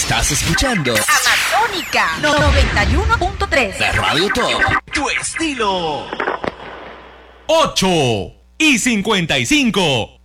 Estás escuchando Amazónica 91.3. la Radio Top. Tu estilo. 8:55.